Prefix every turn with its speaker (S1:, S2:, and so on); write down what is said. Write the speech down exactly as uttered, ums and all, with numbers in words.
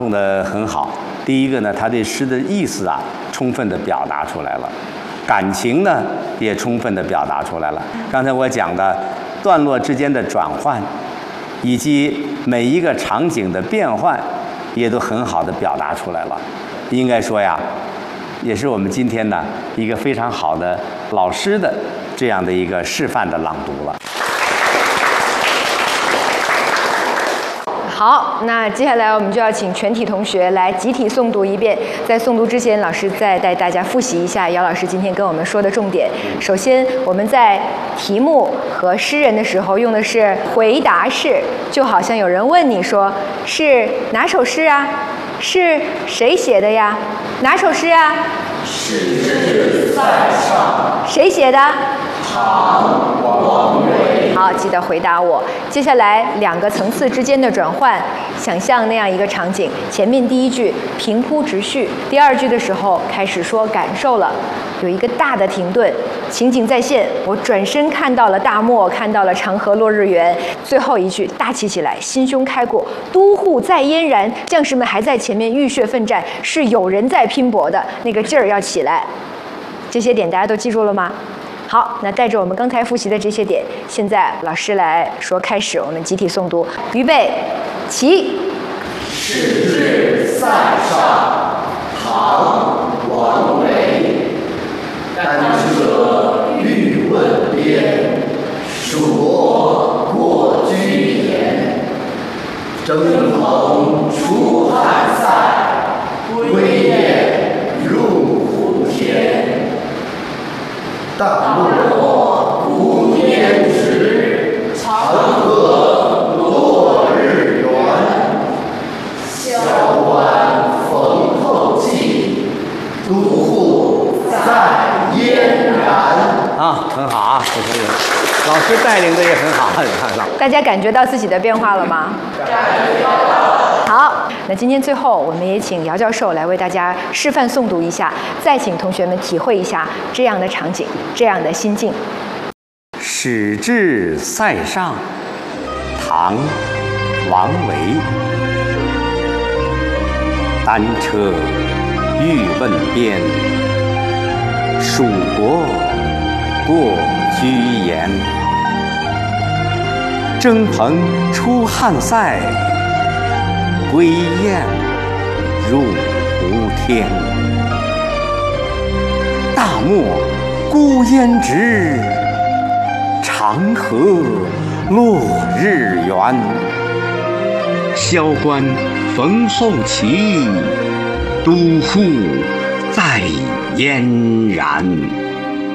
S1: 用的很好。第一个呢，他对诗的意思啊，充分的表达出来了，感情呢也充分的表达出来了。刚才我讲的段落之间的转换，以及每一个场景的变换，也都很好的表达出来了。应该说呀，也是我们今天呢一个非常好的老师的这样的一个示范的朗读了。
S2: 好，那接下来我们就要请全体同学来集体诵读一遍。在诵读之前，老师再带大家复习一下姚老师今天跟我们说的重点。首先，我们在题目和诗人的时候用的是回答式，就好像有人问你说是哪首诗啊？是谁写的呀？哪首诗啊？
S3: 使至塞上。
S2: 谁写的？
S3: 唐王维。
S2: 好，记得回答我。接下来两个层次之间的转换，想象那样一个场景：前面第一句平铺直叙，第二句的时候开始说感受了，有一个大的停顿，情景再现。我转身看到了大漠，看到了长河落日圆。最后一句大气起来，心胸开阔，都护在嫣然，将士们还在前面浴血奋战，是有人在拼搏的，那个劲儿要起来。这些点大家都记住了吗？好，那带着我们刚才复习的这些点，现在老师来说开始，我们集体诵读，预备，起。
S3: 使至塞上，唐王维。丹车欲问边，属我过居延。征蓬出汉塞，归雁入胡田。大漠孤烟直，长河落日圆。萧关逢候骑，都护在嫣然。
S1: 啊，很好啊，这朋友，老师带领的也很好，你看看。
S2: 大家感觉到自己的变化了吗？
S3: 感觉到。
S2: 好，那今天最后我们也请姚教授来为大家示范诵读一下，再请同学们体会一下这样的场景，这样的心境。
S1: 使至塞上，唐，王维。单车欲问边，属国过居延。征蓬出汉塞，归雁入胡天。大漠孤烟直，长河落日圆。萧关逢候骑，都护在嫣然。